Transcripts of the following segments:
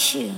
you.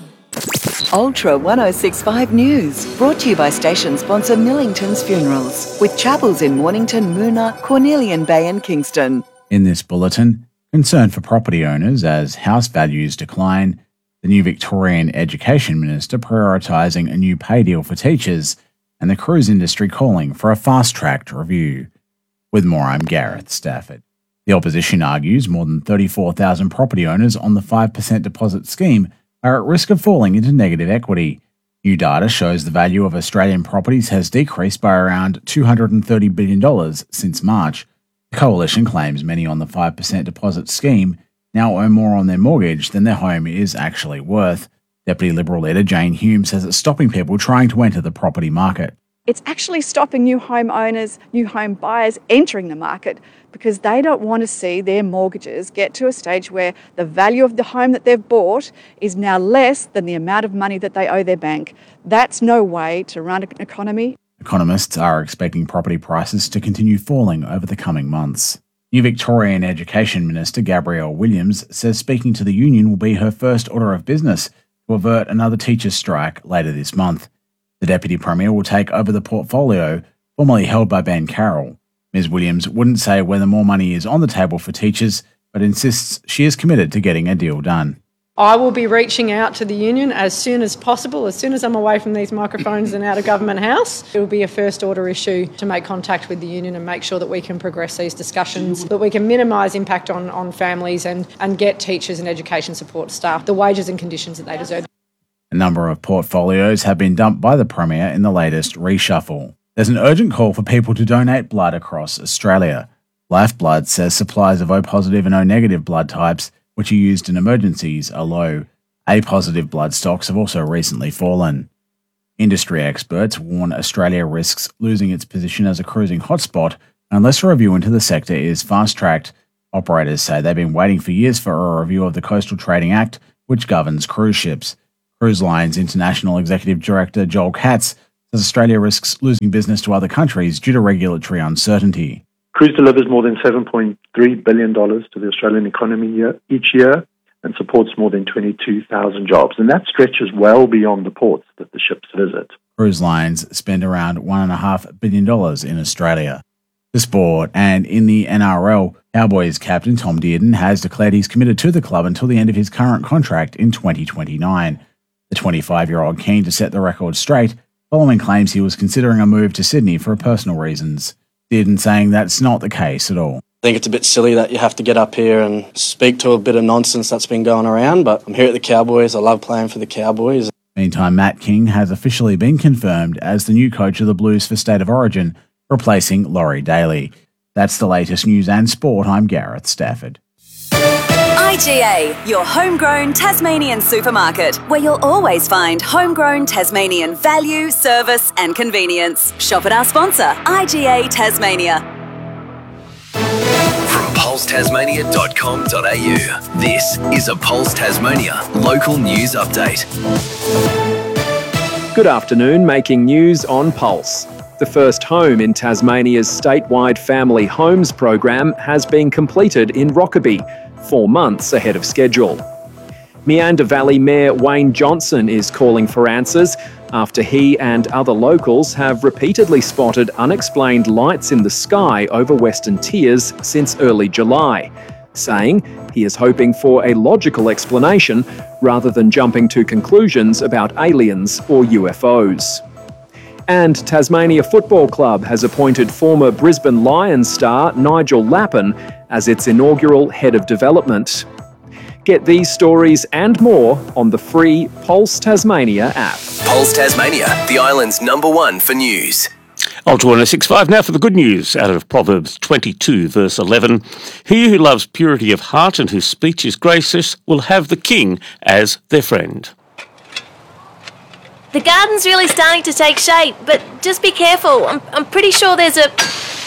Ultra 1065 News, brought to you by station sponsor Millington's Funerals, with chapels in Mornington, Moona, Cornelian Bay and Kingston. In this bulletin, concern for property owners as house values decline, the new Victorian Education Minister prioritising a new pay deal for teachers, and the cruise industry calling for a fast-tracked review. With more, I'm Gareth Stafford. The opposition argues more than 34,000 property owners on the 5% deposit scheme are at risk of falling into negative equity. New data shows the value of Australian properties has decreased by around $230 billion since March. The coalition claims many on the 5% deposit scheme now owe more on their mortgage than their home is actually worth. Deputy Liberal leader Jane Hume says it's stopping people trying to enter the property market. It's actually stopping new home owners, new home buyers entering the market because they don't want to see their mortgages get to a stage where the value of the home that they've bought is now less than the amount of money that they owe their bank. That's no way to run an economy. Economists are expecting property prices to continue falling over the coming months. New Victorian Education Minister Gabrielle Williams says speaking to the union will be her first order of business to avert another teachers' strike later this month. The Deputy Premier will take over the portfolio formerly held by Ben Carroll. Ms Williams wouldn't say whether more money is on the table for teachers, but insists she is committed to getting a deal done. I will be reaching out to the union as soon as possible, as soon as I'm away from these microphones and out of Government House. It will be a first order issue to make contact with the union and make sure that we can progress these discussions, that we can minimise impact on families and get teachers and education support staff the wages and conditions that they deserve. A number of portfolios have been dumped by the Premier in the latest reshuffle. There's an urgent call for people to donate blood across Australia. Lifeblood says supplies of O-positive and O-negative blood types, which are used in emergencies, are low. A-positive blood stocks have also recently fallen. Industry experts warn Australia risks losing its position as a cruising hotspot unless a review into the sector is fast-tracked. Operators say they've been waiting for years for a review of the Coastal Trading Act, which governs cruise ships. Cruise Lines International Executive Director Joel Katz says Australia risks losing business to other countries due to regulatory uncertainty. Cruise delivers more than $7.3 billion to the Australian economy each year and supports more than 22,000 jobs. And that stretches well beyond the ports that the ships visit. Cruise lines spend around $1.5 billion in Australia. The sport, and in the NRL, Cowboys captain Tom Dearden has declared he's committed to the club until the end of his current contract in 2029. The 25-year-old keen to set the record straight, following claims he was considering a move to Sydney for personal reasons. Dearden saying that's not the case at all. I think it's a bit silly that you have to get up here and speak to a bit of nonsense that's been going around, but I'm here at the Cowboys. I love playing for the Cowboys. Meantime, Matt King has officially been confirmed as the new coach of the Blues for State of Origin, replacing Laurie Daly. That's the latest news and sport. I'm Gareth Stafford. IGA, your homegrown Tasmanian supermarket, where you'll always find homegrown Tasmanian value, service and convenience. Shop at our sponsor, IGA Tasmania. From pulsetasmania.com.au, this is a Pulse Tasmania local news update. Good afternoon, making news on Pulse. The first home in Tasmania's statewide family homes program has been completed in Rockaby, 4 months ahead of schedule. Meander Valley Mayor Wayne Johnson is calling for answers after he and other locals have repeatedly spotted unexplained lights in the sky over Western Tiers since early July, saying he is hoping for a logical explanation rather than jumping to conclusions about aliens or UFOs. And Tasmania Football Club has appointed former Brisbane Lions star Nigel Lappin as its inaugural head of development. Get these stories and more on the free Pulse Tasmania app. Pulse Tasmania, the island's #1 for news. Ultra 1065 now for the good news out of Proverbs 22 verse 11. He who loves purity of heart and whose speech is gracious will have the king as their friend. The garden's really starting to take shape, but just be careful. I'm pretty sure there's a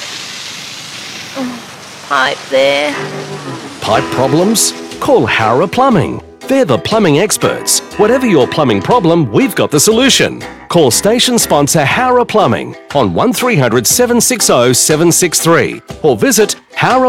pipe there. Pipe problems? Call Howrah Plumbing. They're the plumbing experts. Whatever your plumbing problem, we've got the solution. Call station sponsor Howrah Plumbing on 1300 760 763 or visit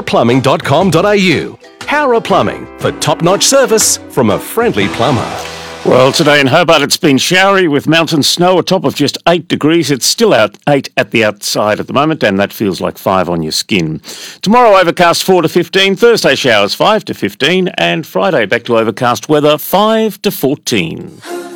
howrahplumbing.com.au. Howrah Plumbing for top-notch service from a friendly plumber. Well, today in Hobart it's been showery with mountain snow, a top of just 8 degrees. It's still 8 at the outside at the moment, and that feels like 5 on your skin. Tomorrow overcast 4 to 15, Thursday showers 5 to 15, and Friday back to overcast weather 5 to 14.